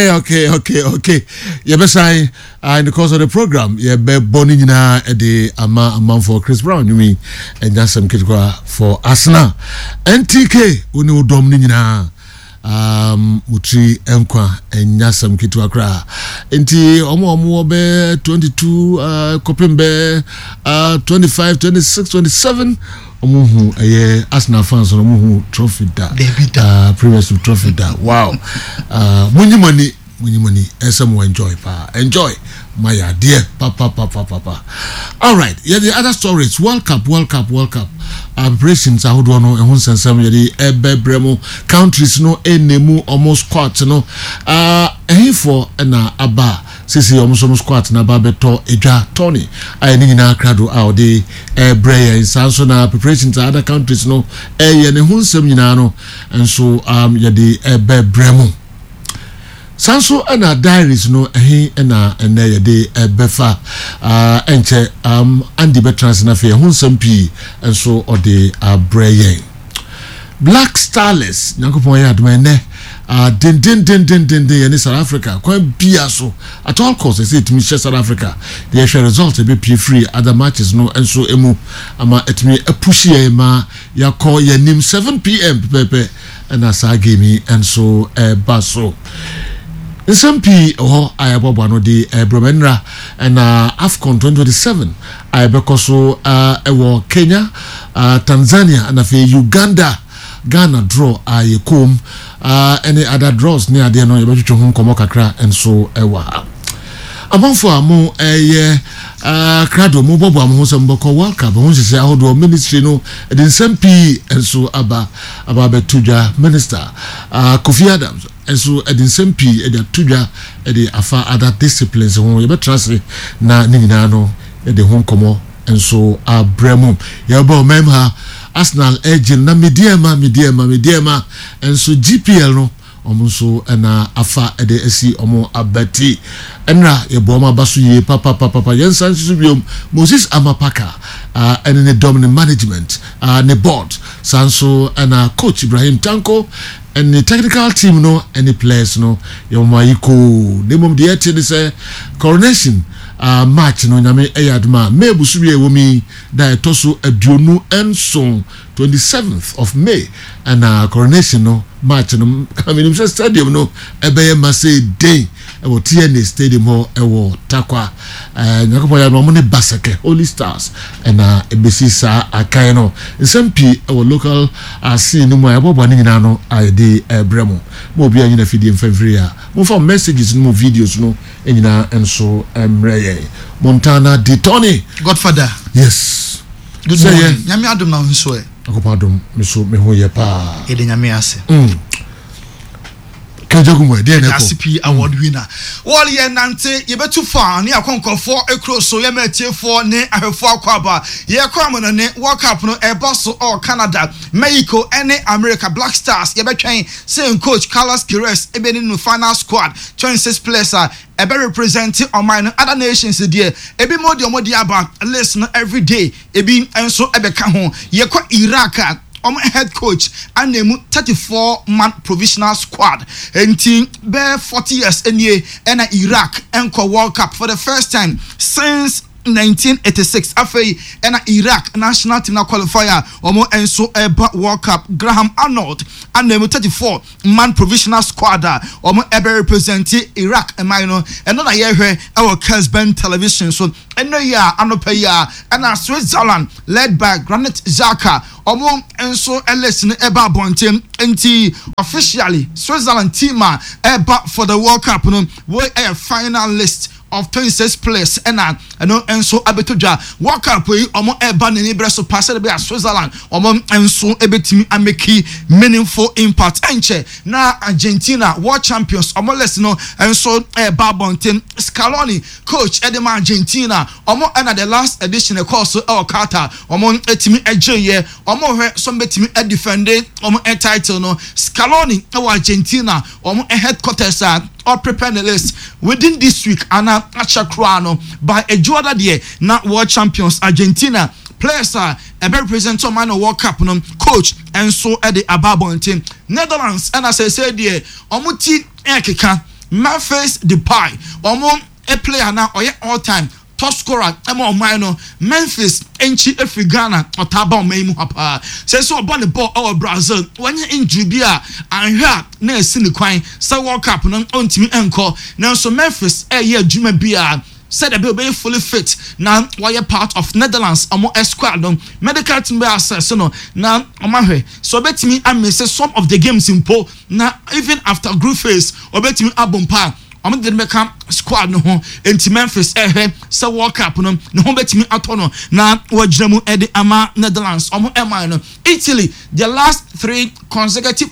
Okay. You be say in the course of the program, you be born na the amount for Chris Brown. You mean and just some kid for Arsenal. NTK uni udom ni na mutri enkwa enya some kid to akra. Enti omo be 22 kopimbe 25 26 27 omuhu Arsenal fans omuhu trophy da previous trophy da wow munyi money some enjoy my dear papa all right the other stories World Cup preparations I would want to ehun sensem yedi ebebremo countries no enemu almost squat no for na aba sisi omusomo squat na ba beto edwa Tony ayeni na krado out the breyer in sanso na preparations other countries no ye ne hunsem nyina no enso yedi ebebremo sanso ana diaries no na yede befa enche andi betrans na fe hunsem pi enso ode breyer Black Starlets nyakopon ya admene din in South Africa quite bia so at all costs say it me South Africa the actual result be pay free other matches no and so emu ama it me a push ma ya call ya nim 7 p.m. pepe and as I game and so baso SMP ayababa no de Bromenra and AFCON 2027 ayebekoso ewo Kenya Tanzania and afi Uganda Ghana draw ayekom any other draws near there no yebetwetwe ho komo kakra enso ewa amonfo amo krado mo bobo amo so mboko World Cup ho sese ahodo ministry no edin SMP enso aba betudwa minister Kofi Adams enso edin SMP edutudwa edi afa other disciplines ho yebetrase na nyina no edi ho komo enso abremu yebo memha Arsenal agent na mediema enso GPL no omunso na afa ede esi omo abati enra yebo ma baso ye papa yensan subiom Moses Amapaka and the dominant management the board sanso na coach Ibrahim Tanko and the technical team no any players no yomayiko nemom de yete say coronation match no nyame eyadma mebusuye womi da etoso aduonu enso 27th of May and coronation no match no coming stadium no ebeye mase day ewo TNA stadium ho ewo takwa nyakopo ya no ne baseke Holy Stars and ebesi sa akai no SMP ewo local scene no mo ebobo ni nyina no ide bremo mo bia nyina fidie mfavria mo for messages no videos no nyina enso emreye Montana de Tony Godfather yes good morning nyame adom na nso e akopadom meso me ho ye pa ede nyame ase Kajagumo de na CP award winner all ye nante ye betu fa ne akonkofo ekroso ye matiefo ne ahwefo akwaba ye kwam ne World Cup no eboso all Canada Mexico ene America Black Stars ye betwen say coach Carlos Queiroz ebeni no final squad 26 players ebe representing on other nations there ebi modi aba listen every day ebi enso ebeka ho ye kwa Iraq head coach and name 34-man provisional squad enti be 40 years enie na Iraq enko World Cup for the first time since 1986 afei na Iraq national team na qualifier omo enso eba World Cup Graham Arnold and name 34-man provisional squad omo ebe represent Iraq no eno na ye hwe our Kesben television so eno ya anopa ya na Switzerland led by Granit Xhaka omo enso lesson eba bontem enti officially Switzerland team eba for the World Cup no we a finalist of 26 players and so abetodwa World Cup we omo eba ne breso pass be Switzerland omo enso ebetimi ameki meaningful impact enche na Argentina world champions omo lesson no enso eba bonten Scaloni coach Edema Argentina omo na the last edition e course our Qatar omo etimi ejeye omo hwe so betimi defend omo title no Scaloni Argentina omo headquarters or prepare the list within this week and Achakruano by a Jordan there na world champions Argentina players are a represent on man World Cup coach and so at the Ababon team Netherlands and as I said there omuti ekeka Memphis Depay omo a player na oye all time top scorer ema omai no Memphis enchi efi Ghana otaba omai mu hapa say so obo the ball our Brazil when injury bia anhwa na esi ni kwan say World Cup no ontimi enko na so Memphis ye adwuma bia said they be fully fit now why part of Netherlands omo squad medical team be assess no now omahwe so betimi am say some of the games in po na even after group phase obetimi abompa I'm going to make squad no ho enti Memphis say World Cup no ho betimi atono na wajramu edi ama Netherlands omo ema no Italy the last 3 consecutive